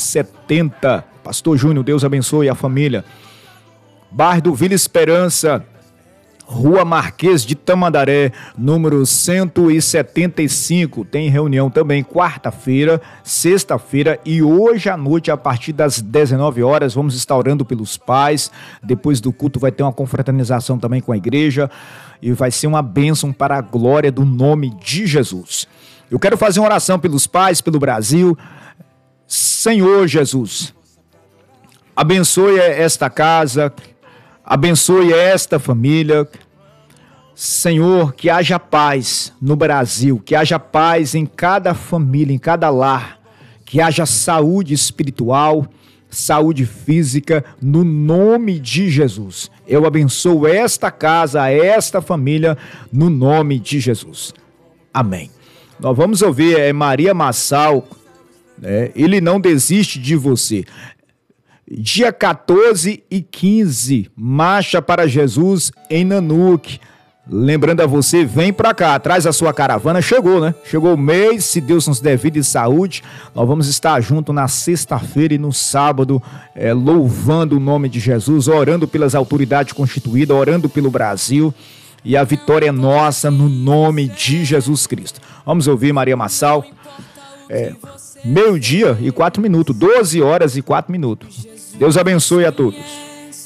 170. Pastor Júnior, Deus abençoe a família. Bairro do Vila Esperança, Rua Marquês de Tamandaré, número 175. Tem reunião também quarta-feira, sexta-feira e hoje à noite, a partir das 19 horas, vamos estar orando pelos pais. Depois do culto vai ter uma confraternização também com a igreja e vai ser uma bênção para a glória do nome de Jesus. Eu quero fazer uma oração pelos pais, pelo Brasil. Senhor Jesus, abençoe esta casa, abençoe esta família. Senhor, que haja paz no Brasil, que haja paz em cada família, em cada lar, que haja saúde espiritual, saúde física, no nome de Jesus. Eu abençoo esta casa, esta família, no nome de Jesus. Amém. Nós vamos ouvir Maria Massal, Ele não desiste de você. Dia 14 e 15, Marcha para Jesus em Nanuque. Lembrando a você, vem pra cá, traz a sua caravana, chegou, né? Chegou o mês, se Deus nos der vida e saúde, nós vamos estar juntos na sexta-feira e no sábado, louvando o nome de Jesus, orando pelas autoridades constituídas, orando pelo Brasil, e a vitória é nossa no nome de Jesus Cristo. Vamos ouvir Maria Massal, 12h e 4 minutos, 12 horas e 4 minutos. Deus abençoe a todos.